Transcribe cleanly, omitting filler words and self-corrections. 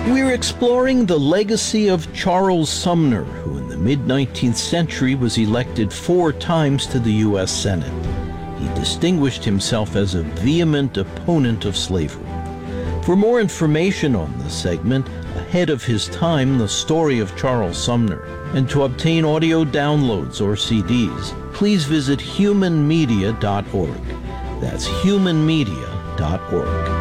We're exploring the legacy of Charles Sumner, who in the mid-19th century was elected 4 times to the U.S. Senate. He distinguished himself as a vehement opponent of slavery. For more information on this segment, Ahead of His Time, The Story of Charles Sumner, and to obtain audio downloads or CDs, please visit humanmedia.org. That's humanmedia.org.